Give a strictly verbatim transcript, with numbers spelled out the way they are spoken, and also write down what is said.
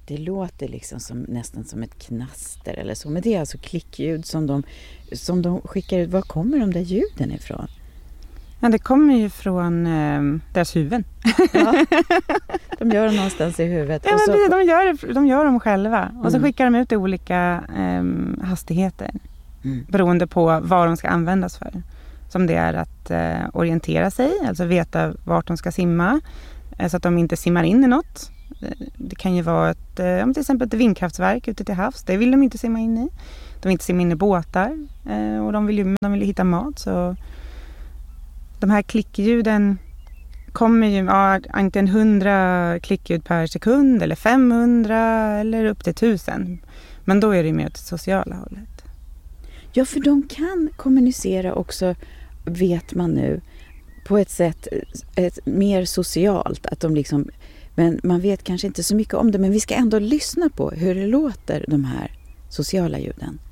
Det låter liksom som, nästan som ett knaster eller så. Men det är alltså klickljud som de, som de skickar ut. Var kommer de där ljuden ifrån? Ja, det kommer ju från eh, deras huvuden. Ja, de gör det någonstans i huvudet. Ja, och så... men de, gör, de gör dem själva. Mm. Och så skickar de ut i olika eh, hastigheter. Mm. Beroende på vad de ska användas för. Som det är att eh, orientera sig. Alltså veta vart de ska simma. Eh, så att de inte simmar in i något. Det kan ju vara ett, eh, till exempel ett vindkraftverk ute till havs. Det vill de inte simma in i. De vill inte simma in i båtar. Eh, och de vill ju de vill hitta mat. Så de här klickljuden kommer ju, ja, inte en hundra klickljud per sekund. Eller femhundra eller upp till tusen. Men då är det ju mer åt det sociala hållet. Ja, för de kan kommunicera också, vet man nu, på ett sätt ett, mer socialt. Att de liksom, men man vet kanske inte så mycket om det, men vi ska ändå lyssna på hur det låter, de här sociala ljuden.